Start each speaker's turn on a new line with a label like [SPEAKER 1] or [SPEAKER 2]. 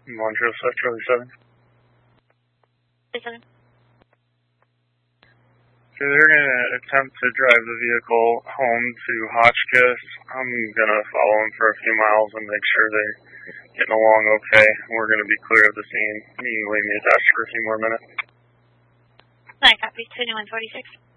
[SPEAKER 1] Montreal Swift, Charlie 7.
[SPEAKER 2] 7.
[SPEAKER 1] So they're going to attempt to drive the vehicle home to Hotchkiss. I'm going to follow them for a few miles and make sure they're getting along okay. We're going to be clear of the scene. You can leave me attached for a few more minutes.
[SPEAKER 2] 9 copy, 2146.